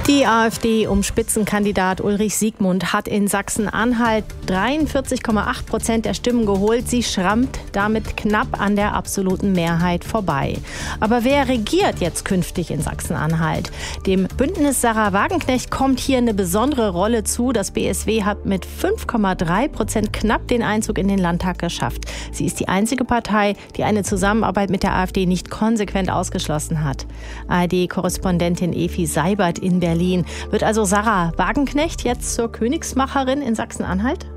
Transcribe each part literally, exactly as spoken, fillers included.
Die AfD um Spitzenkandidat Ulrich Siegmund hat in Sachsen-Anhalt dreiundvierzig Komma acht Prozent der Stimmen geholt. Sie schrammt damit knapp an der absoluten Mehrheit vorbei. Aber wer regiert jetzt künftig in Sachsen-Anhalt? Dem Bündnis Sarah Wagenknecht kommt hier eine besondere Rolle zu. Das B S W hat mit fünf Komma drei Prozent knapp den Einzug in den Landtag geschafft. Sie ist die einzige Partei, die eine Zusammenarbeit mit der AfD nicht konsequent ausgeschlossen hat. A R D-Korrespondentin Evi Seibert in Berlin. Wird also Sarah Wagenknecht jetzt zur Königsmacherin in Sachsen-Anhalt?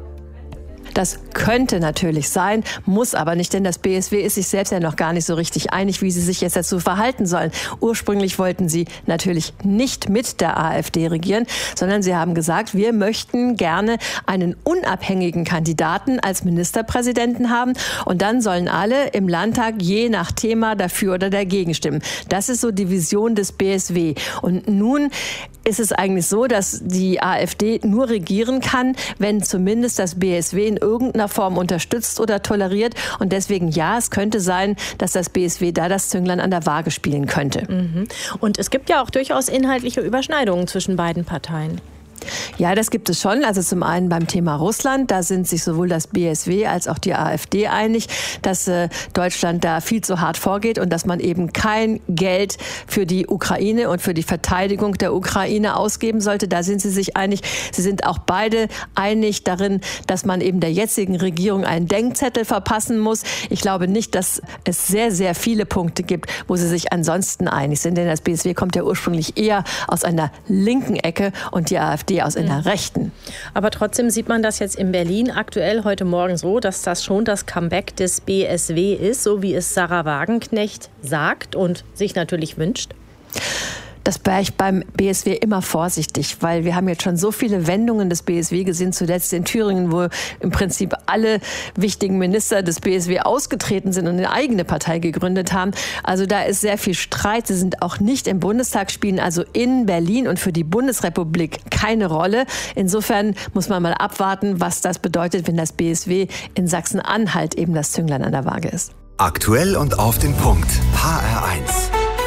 Das könnte natürlich sein, muss aber nicht, denn das B S W ist sich selbst ja noch gar nicht so richtig einig, wie sie sich jetzt dazu verhalten sollen. Ursprünglich wollten sie natürlich nicht mit der AfD regieren, sondern sie haben gesagt, wir möchten gerne einen unabhängigen Kandidaten als Ministerpräsidenten haben und dann sollen alle im Landtag je nach Thema dafür oder dagegen stimmen. Das ist so die Vision des B S W. Und nun ist es eigentlich so, dass die AfD nur regieren kann, wenn zumindest das B S W in irgendeiner Form unterstützt oder toleriert. Und deswegen, ja, es könnte sein, dass das B S W da das Zünglein an der Waage spielen könnte. Mhm. Und es gibt ja auch durchaus inhaltliche Überschneidungen zwischen beiden Parteien. Ja, das gibt es schon. Also zum einen beim Thema Russland, da sind sich sowohl das B S W als auch die AfD einig, dass äh, Deutschland da viel zu hart vorgeht und dass man eben kein Geld für die Ukraine und für die Verteidigung der Ukraine ausgeben sollte. Da sind sie sich einig. Sie sind auch beide einig darin, dass man eben der jetzigen Regierung einen Denkzettel verpassen muss. Ich glaube nicht, dass es sehr, sehr viele Punkte gibt, wo sie sich ansonsten einig sind. Denn das B S W kommt ja ursprünglich eher aus einer linken Ecke und die AfD aus einer rechten. Aber trotzdem sieht man das jetzt in Berlin aktuell heute Morgen so, dass das schon das Comeback des B S W ist, so wie es Sarah Wagenknecht sagt und sich natürlich wünscht. Das wäre ich beim B S W immer vorsichtig, weil wir haben jetzt schon so viele Wendungen des B S W gesehen, zuletzt in Thüringen, wo im Prinzip alle wichtigen Minister des B S W ausgetreten sind und eine eigene Partei gegründet haben. Also da ist sehr viel Streit. Sie sind auch nicht im Bundestag, spielen also in Berlin und für die Bundesrepublik keine Rolle. Insofern muss man mal abwarten, was das bedeutet, wenn das B S W in Sachsen-Anhalt eben das Zünglein an der Waage ist. Aktuell und auf den Punkt. H R eins.